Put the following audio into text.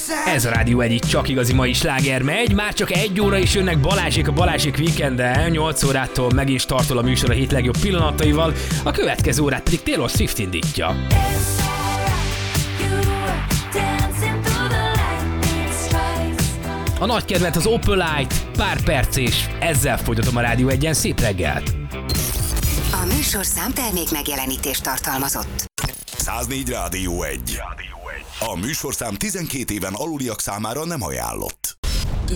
Ez a Rádió egyik csak igazi mai sláger megy, már csak 1 óra is jönnek Balázsék a Balázsék Weekenden, 8 órától megint startol a műsor a hét legjobb pillanataival, a következő órát pedig Taylor Swift indítja. A nagy kedvenc az Opalite, pár perc és ezzel folytatom a Rádió egyen, szép reggelt! A műsorszám termék megjelenítést tartalmazott. 104 Rádió 1. A műsorszám 12 éven aluliak számára nem ajánlott.